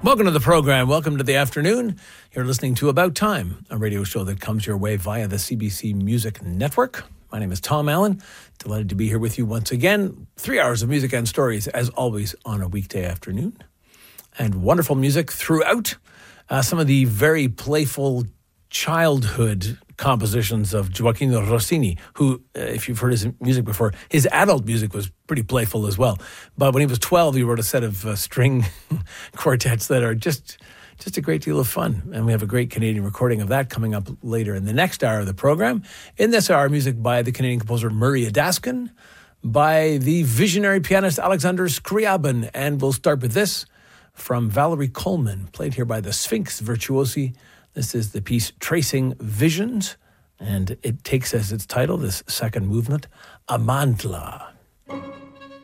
Welcome to the program. Welcome to the afternoon. You're listening to About Time, a radio show that comes your way via the CBC Music Network. My name is Tom Allen. Delighted to be here with you once again. 3 hours of music and stories, as always, on a weekday afternoon. And wonderful music throughout. Some of the very playful childhood compositions of Gioachino Rossini, who, if you've heard his music before, his adult music was pretty playful as well. But when he was 12, he wrote a set of string quartets that are just a great deal of fun. And we have a great Canadian recording of that coming up later in the next hour of the program. In this hour, music by the Canadian composer Murray Adaskin, by the visionary pianist Alexander Scriabin. And we'll start with this from Valerie Coleman, played here by the Sphinx Virtuosi. This is the piece Tracing Visions, and it takes as its title, this second movement, Amandla.